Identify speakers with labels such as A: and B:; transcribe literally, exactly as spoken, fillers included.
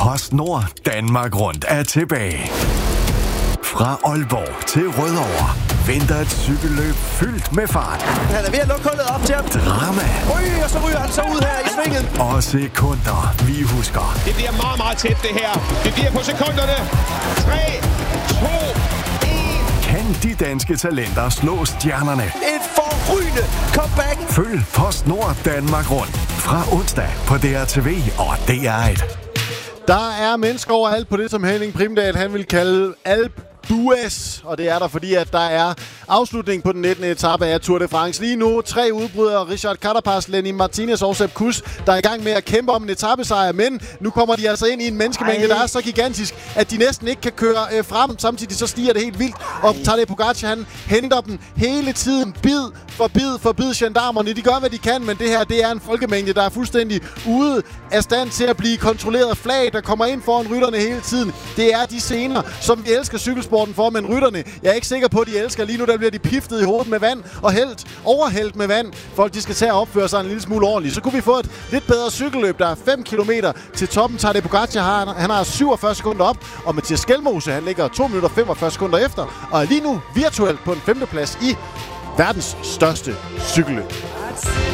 A: PostNord Danmark Rundt er tilbage. Fra Aalborg til Rødovre venter et cykelløb fyldt med fart.
B: Han er ved at lukke hullet op til ham.
A: Drama.
B: Ui, og så ryger han så ud her i svinget.
A: Og sekunder, vi husker.
C: Det bliver meget, meget tæt det her. Det bliver på sekunderne. tre, to, et.
A: Kan de danske talenter slå stjernerne?
B: Et forrygende comeback.
A: Følg PostNord Danmark Rundt fra onsdag på D R T V og D R et.
D: Der er mennesker overalt på det, som Henning Primdahl han vil kalde Alp Dues, og det er der, fordi at der er afslutning på den nittende etape af Tour de France. Lige nu tre udbrydere, Richard Carapaz, Lenny Martinez og Sepp Kuss, der er i gang med at kæmpe om en etapesejr, men nu kommer de altså ind i en menneskemængde, Ej. der er så gigantisk, at de næsten ikke kan køre øh, frem. Samtidig så stiger det helt vildt, og Tadej Pogacar han henter dem hele tiden, bid for bid for bid. Gendarmerne, de gør, hvad de kan, men det her, det er en folkemængde, der er fuldstændig ude af stand til at blive kontrolleret. Flag, der kommer ind foran rytterne hele tiden. Det er de scener, som vi elsker cykelsporten for, men rytterne, jeg er ikke sikker på, at de elsker. Lige nu, der bliver de piftet i hovedet med vand og hældt, overhældt med vand. Folk, de skal tage og opføre sig en lille smule ordentligt. Så kunne vi få et lidt bedre cykelløb. Der er fem kilometer til toppen. Tadej Pogacar har, han har syvogfyrre sekunder op, og Mathias Skelmose, han ligger to minutter og femogfyrre sekunder efter, og er lige nu virtuelt på en femteplads i verdens største cykelløb.